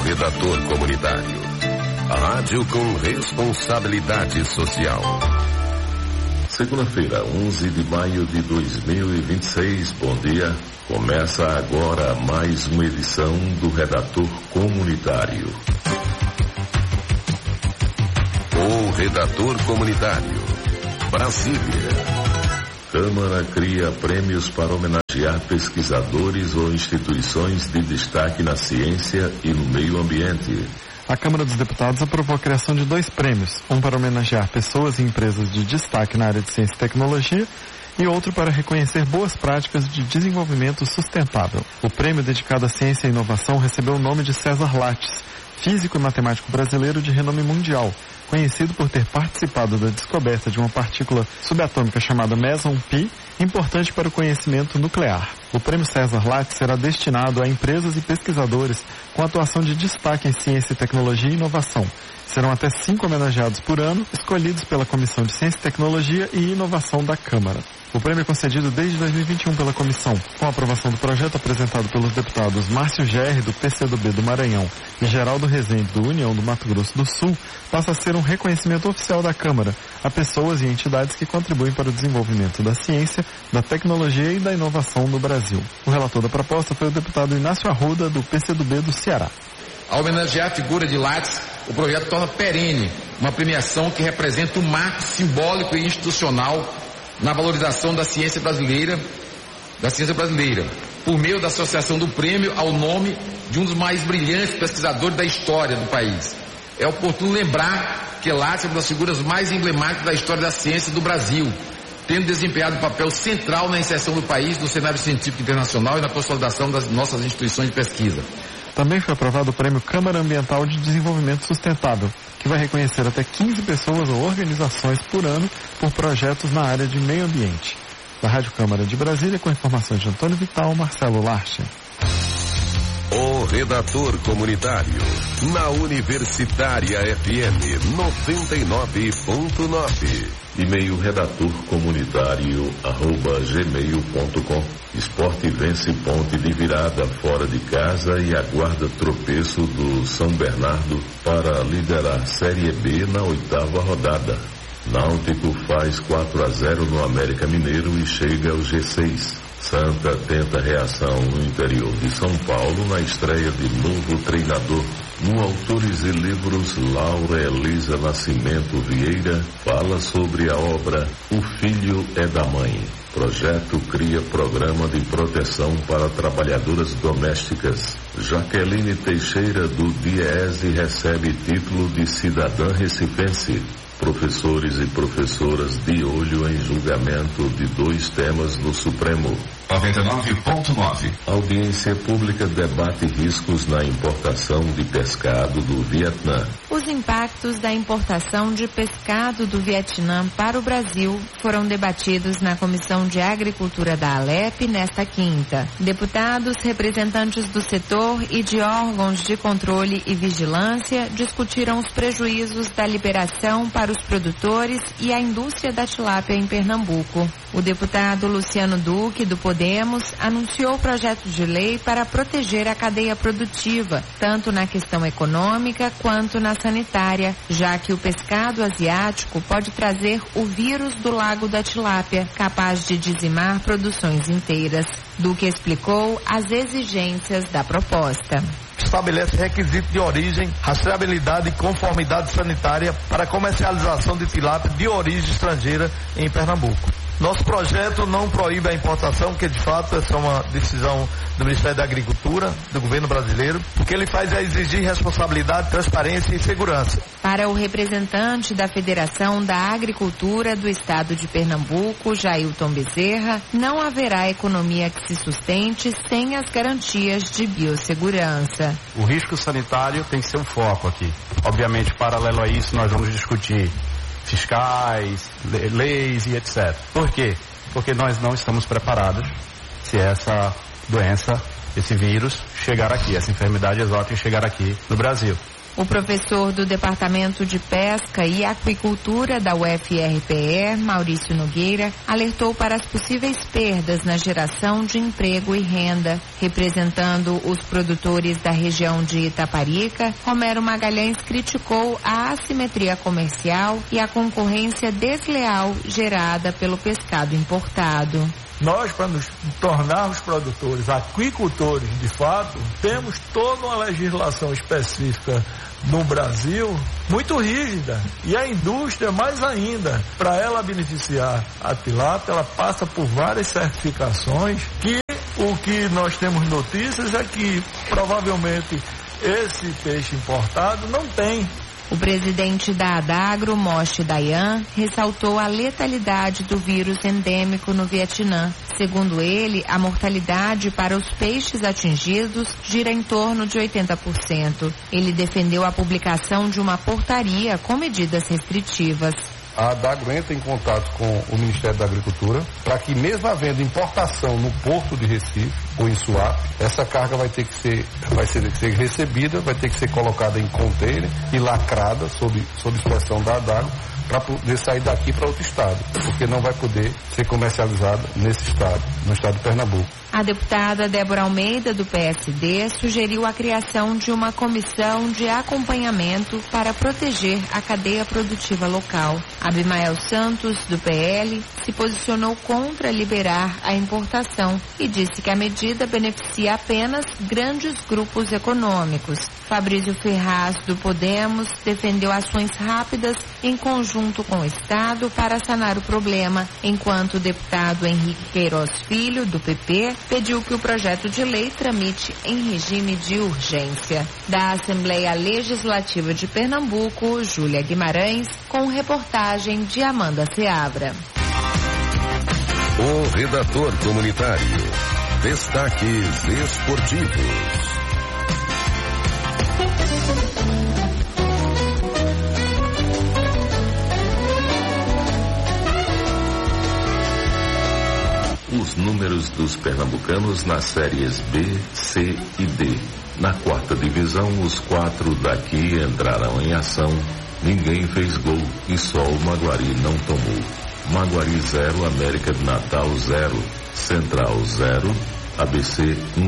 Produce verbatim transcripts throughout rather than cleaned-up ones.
redator comunitário. A rádio com responsabilidade social. Segunda-feira, onze de maio de dois mil e vinte e seis. Bom dia. Começa agora mais uma edição do Redator Comunitário. O Redator Comunitário. Brasília. Câmara cria prêmios para homenagear pesquisadores ou instituições de destaque na ciência e no meio ambiente. A Câmara dos Deputados aprovou a criação de dois prêmios, um para homenagear pessoas e empresas de destaque na área de ciência e tecnologia e outro para reconhecer boas práticas de desenvolvimento sustentável. O prêmio dedicado à ciência e inovação recebeu o nome de César Lattes, físico e matemático brasileiro de renome mundial, conhecido por ter participado da descoberta de uma partícula subatômica chamada Meson Pi, importante para o conhecimento nuclear. O prêmio César Lattes será destinado a empresas e pesquisadores com atuação de destaque em ciência, tecnologia e inovação. Serão até cinco homenageados por ano, escolhidos pela Comissão de Ciência, Tecnologia e Inovação da Câmara. O prêmio é concedido desde dois mil e vinte e um pela comissão, com a aprovação do projeto apresentado pelos deputados Márcio Gerri, do P C do B do Maranhão, e Geraldo Rezende, do União do Mato Grosso do Sul, passa a ser um reconhecimento oficial da Câmara a pessoas e entidades que contribuem para o desenvolvimento da ciência, da tecnologia e da inovação no Brasil. O relator da proposta foi o deputado Inácio Arruda, do P C do B do Ceará. Ao homenagear a figura de Lattes, o projeto torna perene uma premiação que representa um marco simbólico e institucional na valorização da ciência brasileira, da ciência brasileira, por meio da associação do prêmio ao nome de um dos mais brilhantes pesquisadores da história do país. É oportuno lembrar que Lattes é uma das figuras mais emblemáticas da história da ciência do Brasil, tendo desempenhado um papel central na inserção do país no cenário científico internacional e na consolidação das nossas instituições de pesquisa. Também foi aprovado o Prêmio Câmara Ambiental de Desenvolvimento Sustentável, que vai reconhecer até quinze pessoas ou organizações por ano por projetos na área de meio ambiente. Da Rádio Câmara de Brasília, com informações de Antônio Vital, Marcelo Larchen. O Redator Comunitário, na Universitária F M noventa e nove ponto nove. E-mail redatorcomunitário arroba gmail ponto com. Esporte vence ponte de virada fora de casa e aguarda tropeço do São Bernardo para liderar Série B na oitava rodada. Náutico faz quatro a zero no América Mineiro e chega ao G seis. Santa tenta reação no interior de São Paulo na estreia de novo treinador. No Autores e Livros, Laura Elisa Nascimento Vieira fala sobre a obra O Filho é da Mãe. Projeto cria programa de proteção para trabalhadoras domésticas. Jaqueline Teixeira, do DIEESE, recebe título de cidadã recifense. Professores e professoras de olho em julgamento de dois temas no Supremo. noventa e nove ponto nove. Audiência pública debate riscos na importação de pescado do Vietnã. Os impactos da importação de pescado do Vietnã para o Brasil foram debatidos na Comissão de Agricultura da Alep nesta quinta. Deputados, representantes do setor e de órgãos de controle e vigilância discutiram os prejuízos da liberação para os produtores e a indústria da tilápia em Pernambuco. O deputado Luciano Duque, do Podemos, anunciou o projeto de lei para proteger a cadeia produtiva, tanto na questão econômica quanto na sanitária, já que o pescado asiático pode trazer o vírus do lago da tilápia, capaz de dizimar produções inteiras. Duque explicou as exigências da proposta. Estabelece requisito de origem, rastreabilidade e conformidade sanitária para comercialização de tilápia de origem estrangeira em Pernambuco. Nosso projeto não proíbe a importação, que de fato essa é uma decisão do Ministério da Agricultura, do governo brasileiro. O que ele faz é exigir responsabilidade, transparência e segurança. Para o representante da Federação da Agricultura do Estado de Pernambuco, Jailton Bezerra, não haverá economia que se sustente sem as garantias de biossegurança. O risco sanitário tem que ser um foco aqui. Obviamente, paralelo a isso, nós vamos discutir fiscais, leis e etcétera. Por quê? Porque nós não estamos preparados se essa doença esse vírus chegar aqui, essa enfermidade exótica chegar aqui no Brasil. O professor do Departamento de Pesca e Aquicultura da U F R P E, Maurício Nogueira, alertou para as possíveis perdas na geração de emprego e renda. Representando os produtores da região de Itaparica, Romero Magalhães criticou a assimetria comercial e a concorrência desleal gerada pelo pescado importado. Nós, para nos tornarmos produtores, aquicultores de fato, temos toda uma legislação específica no Brasil muito rígida. E a indústria mais ainda. Para ela beneficiar a tilápia, ela passa por várias certificações que o que nós temos notícias é que provavelmente esse peixe importado não tem. O presidente da Adagro, Moche Dayan, ressaltou a letalidade do vírus endêmico no Vietnã. Segundo ele, a mortalidade para os peixes atingidos gira em torno de oitenta por cento. Ele defendeu a publicação de uma portaria com medidas restritivas. A Adagro entra em contato com o Ministério da Agricultura para que, mesmo havendo importação no porto de Recife ou em Suape, essa carga vai ter que ser, vai ser, que ser recebida, vai ter que ser colocada em container e lacrada sob, sob inspeção da Adagro para poder sair daqui para outro estado, porque não vai poder ser comercializada nesse estado, no estado de Pernambuco. A deputada Débora Almeida, do P S D, sugeriu a criação de uma comissão de acompanhamento para proteger a cadeia produtiva local. Abimael Santos, do P L, se posicionou contra liberar a importação e disse que a medida beneficia apenas grandes grupos econômicos. Fabrício Ferraz, do Podemos, defendeu ações rápidas em conjunto com o Estado para sanar o problema, enquanto o deputado Henrique Queiroz Filho, do P P, pediu que o projeto de lei tramite em regime de urgência. Da Assembleia Legislativa de Pernambuco, Júlia Guimarães, com reportagem de Amanda Seabra. O redator comunitário. Destaques esportivos. Os números dos pernambucanos nas séries B, C e D. Na quarta divisão, os quatro daqui entraram em ação. Ninguém fez gol e só o Maguari não tomou. Maguari zero, América de Natal zero, Central zero, A B C um,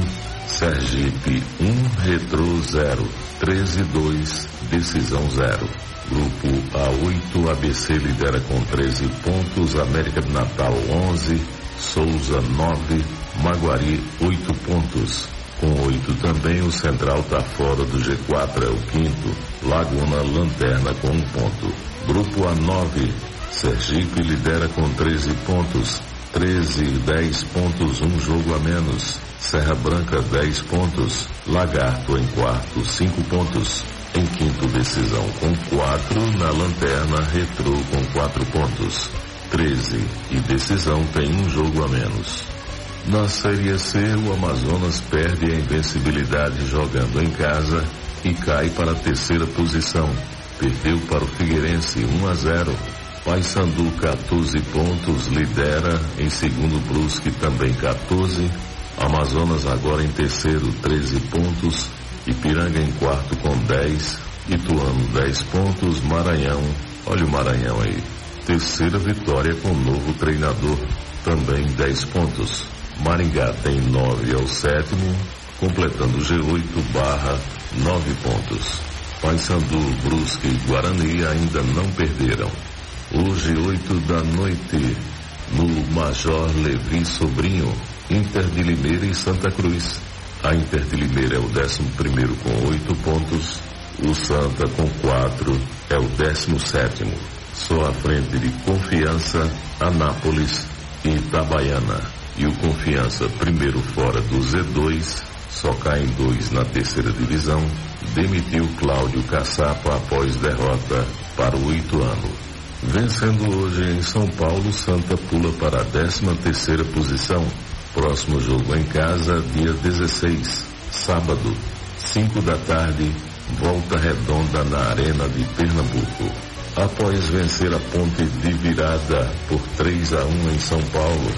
Sergipe um, Retrô zero, treze dois, Decisão zero. Grupo A oito, A B C lidera com treze pontos, América de Natal onze, Souza nove, Maguari oito pontos. Com oito também, o Central está fora do G quatro, é o quinto. Laguna lanterna com um ponto. Grupo A nove, Sergipe lidera com treze pontos. treze, dez pontos, um jogo a menos. Serra Branca dez pontos. Lagarto em quarto, cinco pontos. Em quinto, Decisão com quatro. Na lanterna, Retrô com quatro pontos. treze e Decisão tem um jogo a menos. Na Série C, o Amazonas perde a invencibilidade jogando em casa e cai para a terceira posição. Perdeu para o Figueirense um a zero. Paysandu quatorze pontos, lidera. Em segundo, Brusque também quatorze. Amazonas agora em terceiro, treze pontos. Ipiranga em quarto com dez. Ituano dez pontos. Maranhão, olha o Maranhão aí. Terceira vitória com o novo treinador, também dez pontos. Maringá tem nove ao sétimo, completando o G oito barra nove pontos. Paysandu, Brusque e Guarani ainda não perderam. Hoje, oito da noite, no Major Levi Sobrinho, Inter de Limeira e Santa Cruz. A Inter de Limeira é o décimo primeiro com oito pontos, o Santa com quatro é o décimo sétimo. Só à frente de Confiança, Anápolis e Itabaiana. E o Confiança, primeiro fora do Z dois, só cai em dois na terceira divisão, demitiu Cláudio Caçapa após derrota para o Ituano. Vencendo hoje em São Paulo, Santa pula para a décima terceira posição. Próximo jogo em casa, dia dezesseis, sábado, cinco da tarde, Volta Redonda na Arena de Pernambuco. Após vencer a Ponte de virada por três a um em São Paulo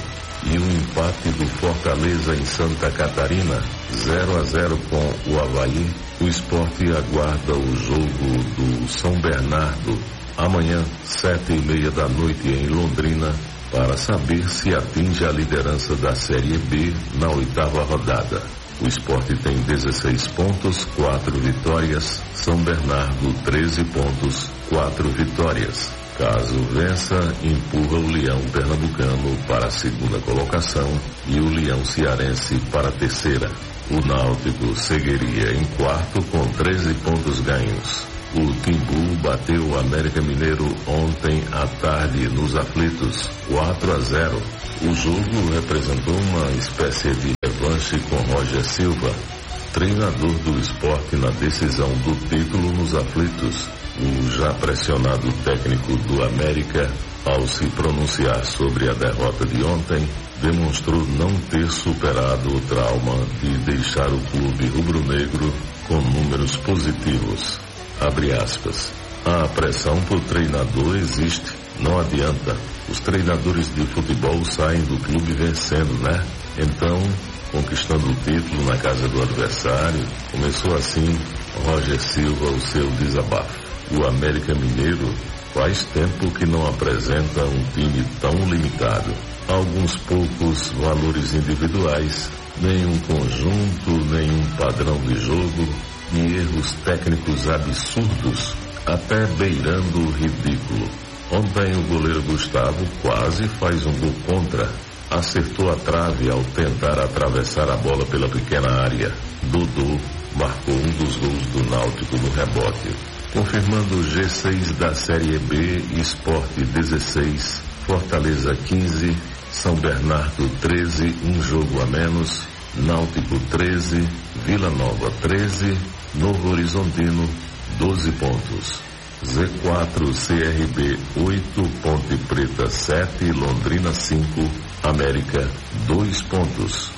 E o empate do Fortaleza em Santa Catarina, zero a zero com o Avaí. O Sport aguarda o jogo do São Bernardo amanhã, sete e meia da noite em Londrina, para saber se atinge a liderança da Série B na oitava rodada. O Sport tem dezesseis pontos, quatro vitórias. São Bernardo, treze pontos, quatro vitórias. Caso vença, empurra o Leão Pernambucano para a segunda colocação e o Leão Cearense para a terceira. O Náutico seguiria em quarto com treze pontos ganhos. O Timbu bateu o América Mineiro ontem à tarde nos aflitos, quatro a zero. O jogo representou uma espécie de revanche com Roger Silva, treinador do Sport na decisão do título nos aflitos. O já pressionado técnico do América, ao se pronunciar sobre a derrota de ontem, demonstrou não ter superado o trauma de deixar o clube rubro-negro com números positivos. Abre aspas. A pressão por treinador existe, não adianta. Os treinadores de futebol saem do clube vencendo, né? Então, conquistando o título na casa do adversário, começou assim Roger Silva o seu desabafo. O América Mineiro faz tempo que não apresenta um time tão limitado. Alguns poucos valores individuais, nenhum conjunto, nenhum padrão de jogo e erros técnicos absurdos, até beirando o ridículo. Ontem o goleiro Gustavo quase faz um gol contra. Acertou a trave ao tentar atravessar a bola pela pequena área. Dodô marcou um dos gols do Náutico no rebote. Confirmando o G seis da Série B, Sport dezesseis, Fortaleza quinze, São Bernardo treze, um jogo a menos, Náutico treze, Vila Nova treze, Novo Horizontino doze pontos. Z quatro, C R B oito, Ponte Preta sete, Londrina cinco, América dois pontos.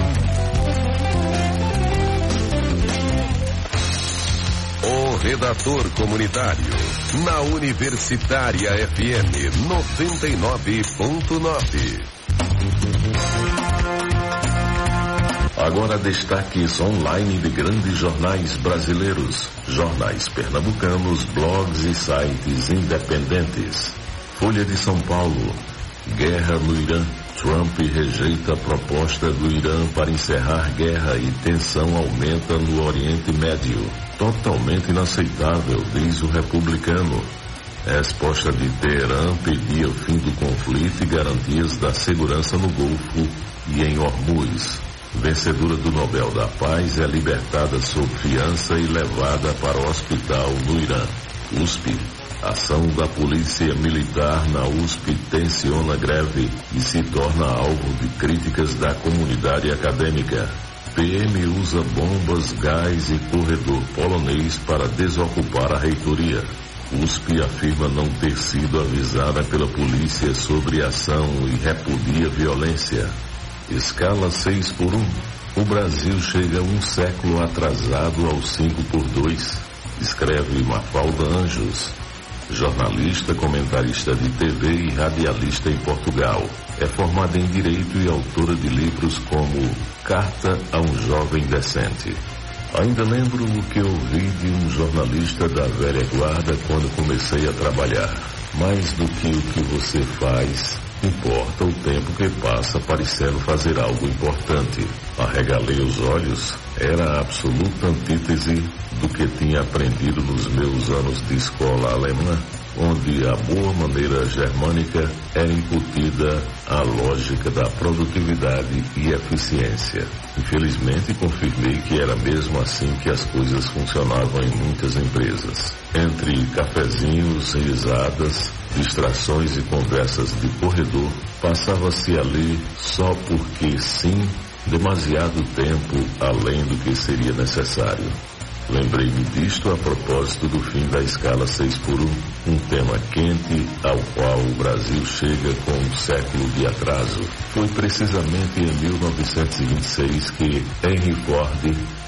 O redator comunitário, na Universitária F M noventa e nove ponto nove. Agora destaques online de grandes jornais brasileiros, jornais pernambucanos, blogs e sites independentes. Folha de São Paulo. Guerra no Irã. Trump rejeita a proposta do Irã para encerrar guerra e tensão aumenta no Oriente Médio. Totalmente inaceitável, diz o republicano. Resposta de Teherã pedia o fim do conflito e garantias da segurança no Golfo e em Hormuz. Vencedora do Nobel da Paz é libertada sob fiança e levada para o hospital no Irã. U S P. Ação da polícia militar na U S P tensiona greve e se torna alvo de críticas da comunidade acadêmica. P M usa bombas, gás e corredor polonês para desocupar a reitoria. U S P afirma não ter sido avisada pela polícia sobre a ação e repudia violência. Escala seis por um. O Brasil chega um século atrasado ao cinco por dois. Escreve Mafalda Anjos. Jornalista, comentarista de T V e radialista em Portugal. É formada em Direito e autora de livros como Carta a um Jovem Decente. Ainda lembro o que ouvi de um jornalista da velha guarda quando comecei a trabalhar. Mais do que o que você faz, importa o tempo que passa parecendo fazer algo importante. Arregalei os olhos, era a absoluta antítese do que tinha aprendido nos meus anos de escola alemã, onde a boa maneira germânica era incutida a lógica da produtividade e eficiência. Infelizmente, confirmei que era mesmo assim que as coisas funcionavam em muitas empresas. Entre cafezinhos, risadas, distrações e conversas de corredor, passava-se ali só porque sim, demasiado tempo além do que seria necessário. Lembrei-me disto a propósito do fim da escala seis por um, um tema quente ao qual o Brasil chega com um século de atraso. Foi precisamente em mil novecentos e vinte e seis que Henry Ford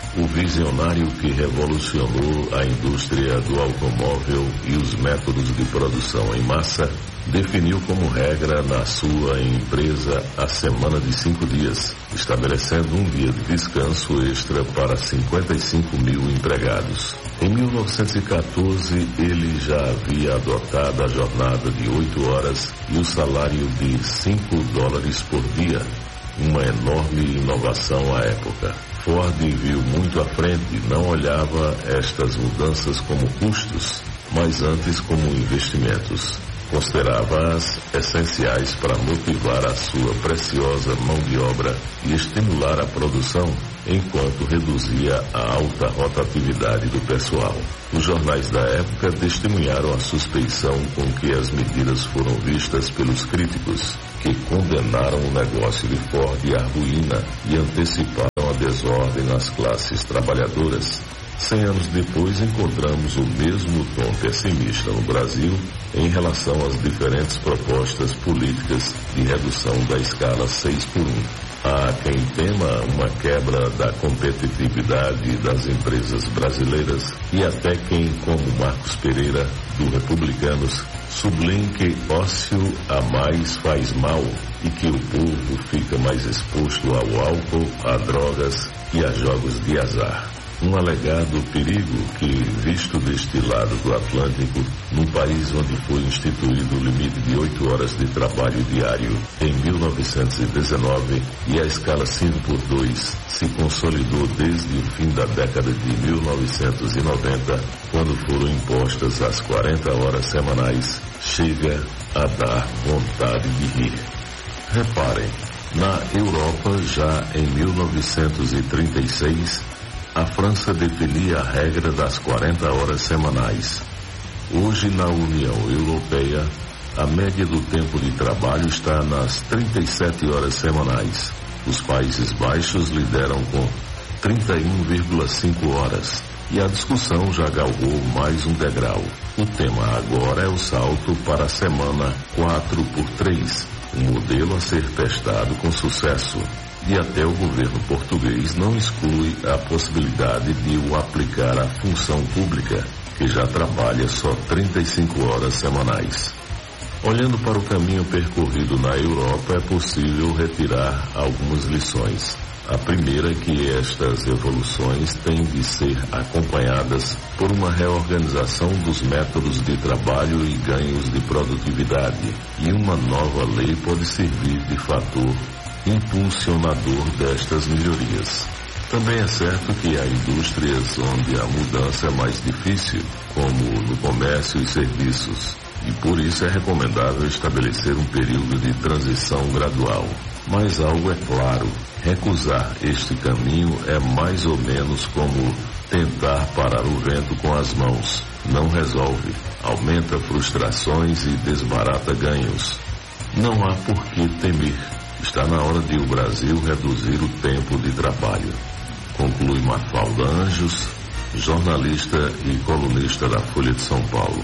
O visionário que revolucionou a indústria do automóvel e os métodos de produção em massa definiu como regra na sua empresa a semana de cinco dias, estabelecendo um dia de descanso extra para cinquenta e cinco mil empregados. Em mil novecentos e quatorze, ele já havia adotado a jornada de oito horas e o salário de cinco dólares por dia, uma enorme inovação à época. Ford viu muito à frente e não olhava estas mudanças como custos, mas antes como investimentos. Considerava-as essenciais para motivar a sua preciosa mão de obra e estimular a produção, enquanto reduzia a alta rotatividade do pessoal. Os jornais da época testemunharam a suspeição com que as medidas foram vistas pelos críticos, que condenaram o negócio de Ford à ruína e anteciparam a desordem nas classes trabalhadoras. Cem anos depois, encontramos o mesmo tom pessimista no Brasil em relação às diferentes propostas políticas de redução da escala seis por um. Há quem tema uma quebra da competitividade das empresas brasileiras e até quem, como Marcos Pereira, do Republicanos, sublinhe que ócio a mais faz mal e que o povo fica mais exposto ao álcool, a drogas e a jogos de azar. Um alegado perigo que, visto deste lado do Atlântico, num país onde foi instituído o limite de oito horas de trabalho diário em mil novecentos e dezenove e a escala cinco por dois se consolidou desde o fim da década de mil novecentos e noventa, quando foram impostas as quarenta horas semanais, chega a dar vontade de rir. Reparem, na Europa, já em mil novecentos e trinta e seis, a França definia a regra das quarenta horas semanais. Hoje, na União Europeia, a média do tempo de trabalho está nas trinta e sete horas semanais. Os Países Baixos lideram com trinta e um vírgula cinco horas. E a discussão já galgou mais um degrau. O tema agora é o salto para a semana quatro por três, um modelo a ser testado com sucesso. E até o governo português não exclui a possibilidade de o aplicar à função pública, que já trabalha só trinta e cinco horas semanais. Olhando para o caminho percorrido na Europa, é possível retirar algumas lições. A primeira é que estas evoluções têm de ser acompanhadas por uma reorganização dos métodos de trabalho e ganhos de produtividade, e uma nova lei pode servir de fator impulsionador destas melhorias. Também é certo que há indústrias onde a mudança é mais difícil, como no comércio e serviços, e por isso é recomendável estabelecer um período de transição gradual. Mas algo é claro, recusar este caminho é mais ou menos como tentar parar o vento com as mãos. Não resolve, aumenta frustrações e desbarata ganhos. Não há por que temer. Está na hora de o Brasil reduzir o tempo de trabalho. Conclui Mafalda Anjos, jornalista e colunista da Folha de São Paulo.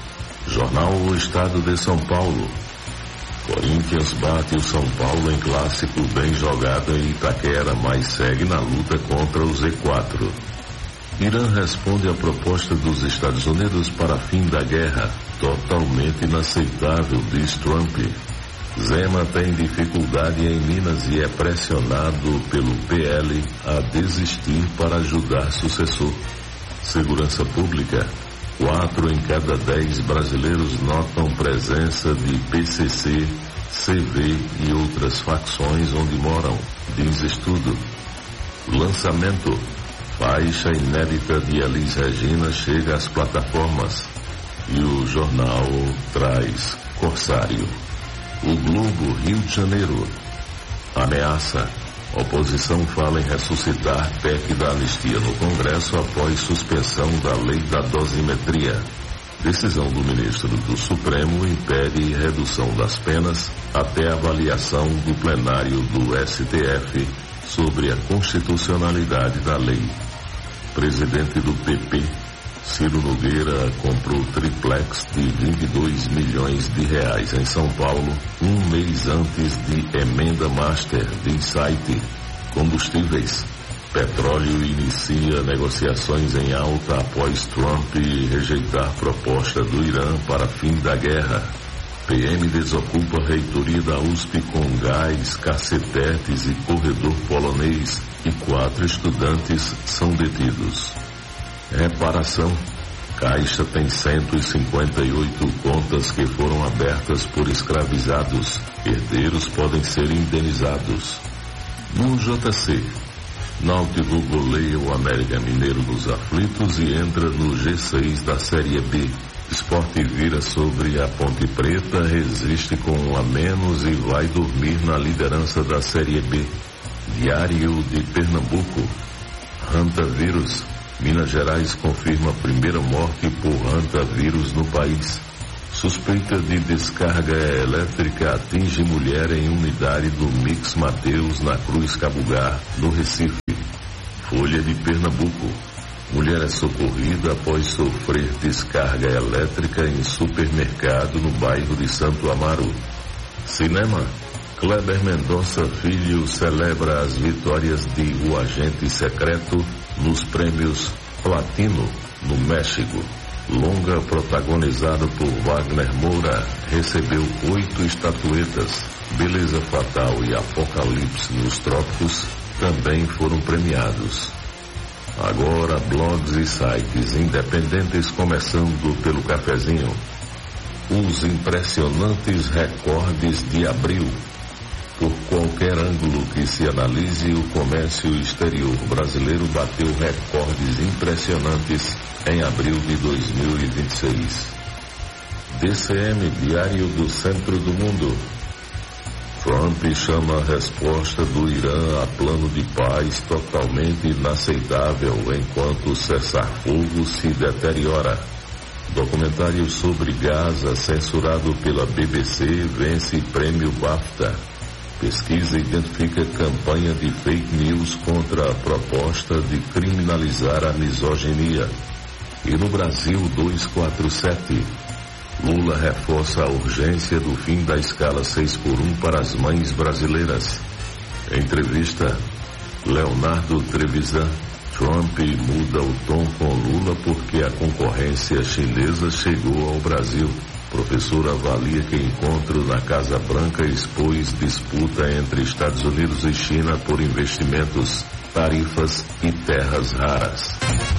Jornal O Estado de São Paulo. Corinthians bate o São Paulo em clássico bem jogado em Itaquera, mas segue na luta contra o Z quatro. Irã responde à proposta dos Estados Unidos para fim da guerra. Totalmente inaceitável, diz Trump. Zema tem dificuldade em Minas e é pressionado pelo P L a desistir para ajudar sucessor. Segurança Pública. Quatro em cada dez brasileiros notam presença de P C C, C V e outras facções onde moram, diz estudo. Lançamento. Faixa inédita de Elis Regina chega às plataformas. E o jornal traz Corsário. O Globo, Rio de Janeiro. Ameaça. Oposição fala em ressuscitar P E C da anistia no Congresso após suspensão da lei da dosimetria. Decisão do ministro do Supremo impede redução das penas até avaliação do plenário do S T F sobre a constitucionalidade da lei. Presidente do P P, Ciro Nogueira, comprou triplex de vinte e dois milhões de reais em São Paulo, um mês antes de emenda master, de site. Combustíveis. Petróleo inicia negociações em alta após Trump rejeitar proposta do Irã para fim da guerra. P M desocupa a reitoria da U S P com gás, cacetetes e corredor polonês e quatro estudantes são detidos. Reparação. Caixa tem cento e cinquenta e oito contas que foram abertas por escravizados. Herdeiros podem ser indenizados. No J C, Náutico goleia o América Mineiro dos aflitos e entra no G seis da Série B. Sport vira sobre a Ponte Preta, resiste com um a menos e vai dormir na liderança da Série B. Diário de Pernambuco. Hantavírus. Minas Gerais confirma a primeira morte por hantavírus no país. Suspeita de descarga elétrica atinge mulher em unidade do Mix Mateus na Cruz Cabugá, no Recife. Folha de Pernambuco. Mulher é socorrida após sofrer descarga elétrica em supermercado no bairro de Santo Amaro. Cinema. Kleber Mendonça Filho celebra as vitórias de O Agente Secreto nos prêmios Platino, no México. Longa protagonizado por Wagner Moura recebeu oito estatuetas. Beleza Fatal e Apocalipse nos Trópicos também foram premiados. Agora blogs e sites independentes, começando pelo cafezinho. Os impressionantes recordes de abril. Por qualquer ângulo que se analise, o comércio exterior brasileiro bateu recordes impressionantes em abril de dois mil e vinte e seis. D C M, Diário do Centro do Mundo. Trump chama a resposta do Irã a plano de paz totalmente inaceitável enquanto o cessar-fogo se deteriora. Documentário sobre Gaza, censurado pela B B C, vence prêmio BAFTA. Pesquisa identifica campanha de fake news contra a proposta de criminalizar a misoginia. E no Brasil duzentos e quarenta e sete, Lula reforça a urgência do fim da escala seis por um para as mães brasileiras. Entrevista. Leonardo Trevisan. Trump muda o tom com Lula porque a concorrência chinesa chegou ao Brasil. Professor avalia que encontro na Casa Branca expôs disputa entre Estados Unidos e China por investimentos, tarifas e terras raras.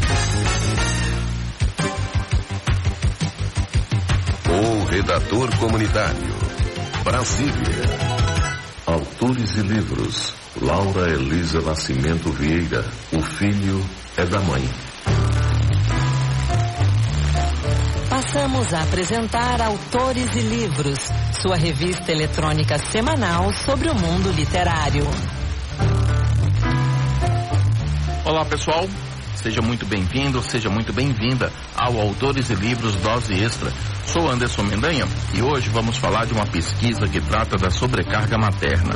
O redator comunitário. Brasília. Autores e livros. Laura Elisa Nascimento Vieira. O filho é da mãe. Passamos a apresentar Autores e Livros, sua revista eletrônica semanal sobre o mundo literário. Olá, pessoal. Seja muito bem-vindo, seja muito bem-vinda ao Autores e Livros Dose Extra. Sou Anderson Mendanha e hoje vamos falar de uma pesquisa que trata da sobrecarga materna.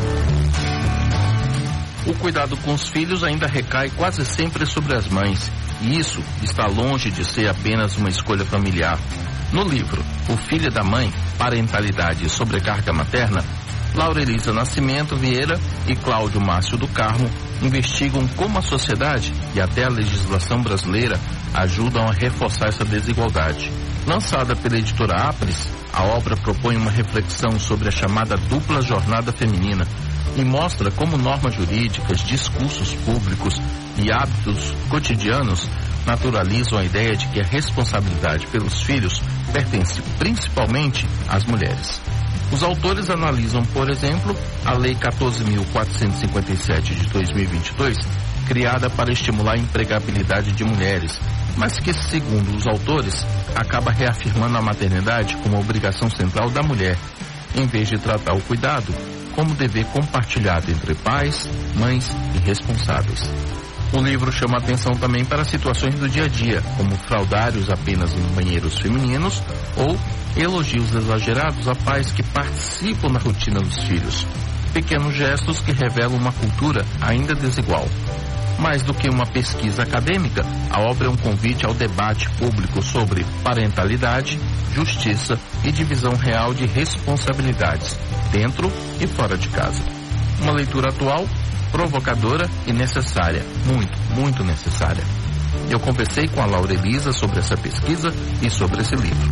O cuidado com os filhos ainda recai quase sempre sobre as mães, e isso está longe de ser apenas uma escolha familiar. No livro O Filho da Mãe, Parentalidade e Sobrecarga Materna, Laura Elisa Nascimento Vieira e Cláudio Márcio do Carmo investigam como a sociedade e até a legislação brasileira ajudam a reforçar essa desigualdade. Lançada pela editora Apres, a obra propõe uma reflexão sobre a chamada dupla jornada feminina e mostra como normas jurídicas, discursos públicos e hábitos cotidianos naturalizam a ideia de que a responsabilidade pelos filhos pertence principalmente às mulheres. Os autores analisam, por exemplo, a Lei quatorze mil quatrocentos e cinquenta e sete de dois mil e vinte e dois, criada para estimular a empregabilidade de mulheres, mas que, segundo os autores, acaba reafirmando a maternidade como obrigação central da mulher, em vez de tratar o cuidado como dever compartilhado entre pais, mães e responsáveis. O livro chama atenção também para situações do dia a dia, como fraldários apenas em banheiros femininos ou elogios exagerados a pais que participam da rotina dos filhos. Pequenos gestos que revelam uma cultura ainda desigual. Mais do que uma pesquisa acadêmica, a obra é um convite ao debate público sobre parentalidade, justiça e divisão real de responsabilidades, dentro e fora de casa. Uma leitura atual, provocadora e necessária, muito, muito necessária. Eu conversei com a Laura Elisa sobre essa pesquisa e sobre esse livro.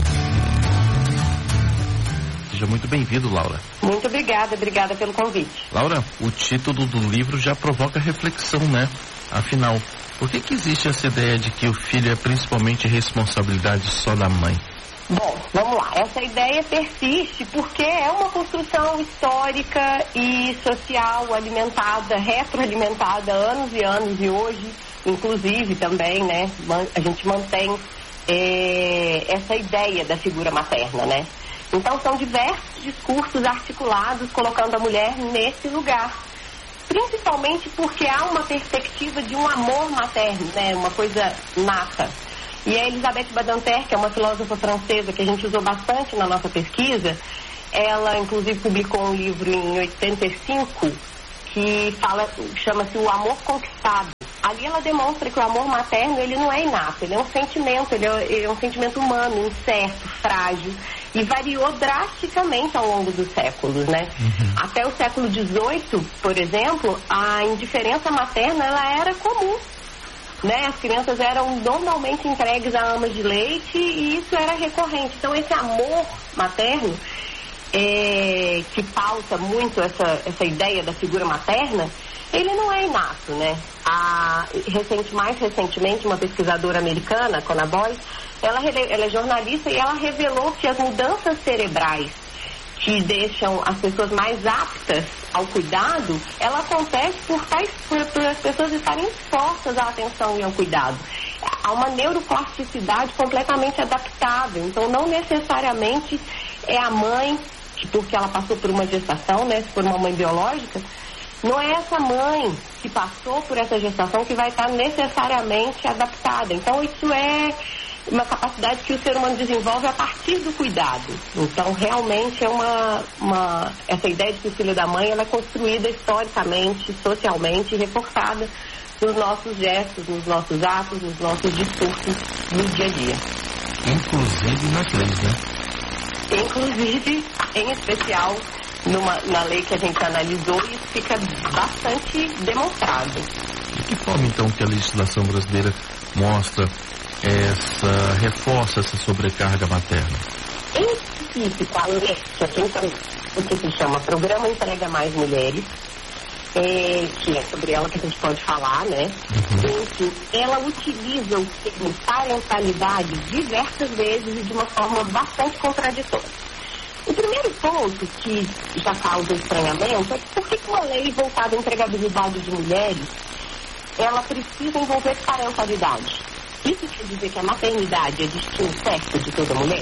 Seja muito bem-vindo, Laura. Muito obrigada, obrigada pelo convite. Laura, o título do livro já provoca reflexão, né? Afinal, por que que existe essa ideia de que o filho é principalmente responsabilidade só da mãe? Bom, vamos lá. Essa ideia persiste porque é uma construção histórica e social alimentada, retroalimentada anos e anos, e hoje, inclusive, também, né, a gente mantém é, essa ideia da figura materna, né? Então, são diversos discursos articulados colocando a mulher nesse lugar. Principalmente porque há uma perspectiva de um amor materno, né? Uma coisa nata. E a Elisabeth Badinter, que é uma filósofa francesa que a gente usou bastante na nossa pesquisa, ela inclusive publicou um livro em oitenta e cinco que fala, chama-se O Amor Conquistado. Ali ela demonstra que o amor materno, ele não é inato, ele é um sentimento, ele é, ele é um sentimento humano, incerto, frágil, e variou drasticamente ao longo dos séculos, né? Uhum. Até o século dezoito, por exemplo, a indiferença materna, ela era comum, né? As crianças eram normalmente entregues a amas de leite e isso era recorrente. Então, esse amor materno, é, que pauta muito essa, essa ideia da figura materna, ele não é inato, né? A, recente, mais recentemente, uma pesquisadora americana, Cona Boy, ela, ela é jornalista e ela revelou que as mudanças cerebrais que deixam as pessoas mais aptas ao cuidado, ela acontece por, por, por as pessoas estarem expostas à atenção e ao cuidado. Há uma neuroplasticidade completamente adaptável, então não necessariamente é a mãe, porque ela passou por uma gestação, né, se for uma mãe biológica, não é essa mãe que passou por essa gestação que vai estar necessariamente adaptada. Então isso é uma capacidade que o ser humano desenvolve a partir do cuidado. Então, realmente, é uma, uma essa ideia de que o filho da mãe ela é construída historicamente, socialmente, reforçada nos nossos gestos, nos nossos atos, nos nossos discursos no dia a dia. Inclusive nas leis, né? Inclusive, em especial, numa, na lei que a gente analisou, isso fica bastante demonstrado. De que forma, então, que a legislação brasileira mostra essa, reforça essa sobrecarga materna? Em específico, a lei, que aqui então, o que se chama Programa Entrega Mais Mulheres, é, que é sobre ela que a gente pode falar, né? Uhum. Enfim, ela utiliza o termo parentalidade diversas vezes e de uma forma bastante contraditória. O primeiro ponto que já causa estranhamento é que por que uma lei voltada à empregabilidade de mulheres, ela precisa envolver parentalidade? Isso quer dizer que a maternidade é destino certo de toda mulher?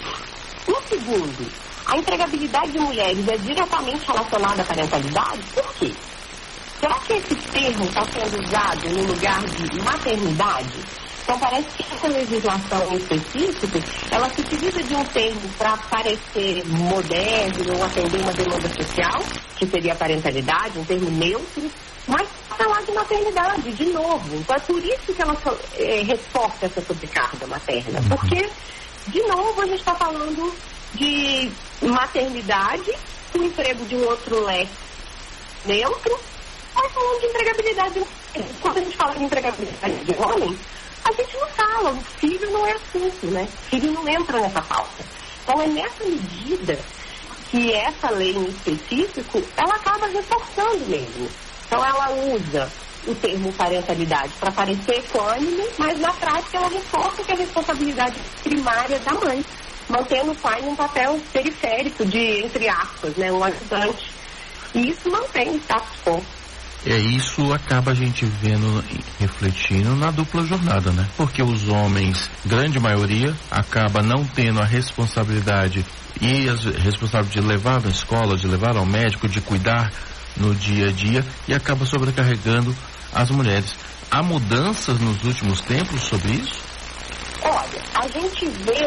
No segundo, a empregabilidade de mulheres é diretamente relacionada à parentalidade? Por quê? Será que esse termo está sendo usado no lugar de maternidade? Então parece que essa legislação em específico, ela se utiliza de um termo para parecer moderno ou atender uma demanda social, que seria a parentalidade, um termo neutro, mas falar de maternidade, de novo. Então é por isso que ela é, reforça essa sobrecarga materna. Porque, de novo, a gente está falando de maternidade, o emprego de um outro leque neutro, mas falando de empregabilidade. Quando a gente fala de empregabilidade de homem, a gente não fala, o filho não é assunto, né? O filho não entra nessa pauta. Então é nessa medida que essa lei em específico, ela acaba reforçando mesmo. Então ela usa o termo parentalidade para parecer equânime, mas na prática ela reforça que é a responsabilidade primária da mãe, mantendo o pai num papel periférico de, entre aspas, né, um ajudante. E isso mantém o status quo. É, isso acaba a gente vendo, refletindo na dupla jornada, né? Porque os homens, grande maioria, acaba não tendo a responsabilidade e a responsabilidade de levar à escola, de levar ao médico, de cuidar no dia a dia e acaba sobrecarregando as mulheres. Há mudanças nos últimos tempos sobre isso? Olha, a gente vê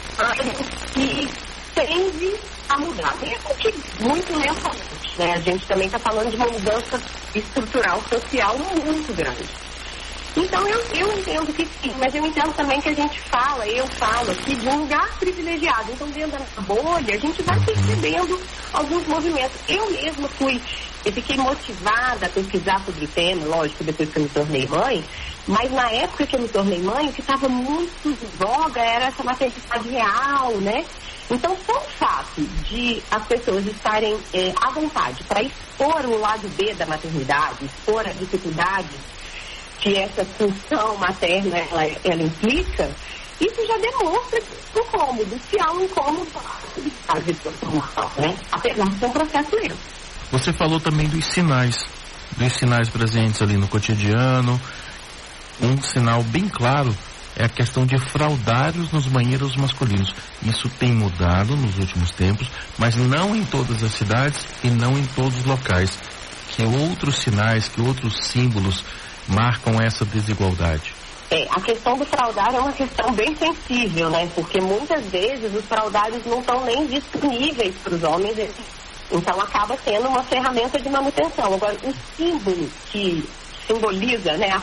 que tende a mudar, mesmo que muito lentamente, né? A gente também está falando de uma mudança estrutural social muito grande. Então eu, eu entendo que sim, mas eu entendo também que a gente fala, eu falo aqui de um lugar privilegiado. Então dentro da bolha a gente vai percebendo alguns movimentos. Eu mesma fui, eu fiquei motivada a pesquisar sobre o tema, lógico, depois que eu me tornei mãe, mas na época que eu me tornei mãe, o que estava muito em voga era essa maternidade real, né? Então só o fato de as pessoas estarem é, à vontade para expor o lado B da maternidade, expor as dificuldades que essa função materna ela, ela implica, isso já demonstra que o incômodo, se há um incômodo, a situação, né? Apesar de ser um processo lento. Você falou também dos sinais, dos sinais presentes ali no cotidiano. Um sinal bem claro é a questão de fraldários nos banheiros masculinos. Isso tem mudado nos últimos tempos, mas não em todas as cidades e não em todos os locais. Que outros sinais, que outros símbolos marcam essa desigualdade? É, a questão do fraldário é uma questão bem sensível, né? Porque muitas vezes os fraldários não estão nem disponíveis para os homens, então acaba sendo uma ferramenta de manutenção. Agora, o símbolo que simboliza, né, a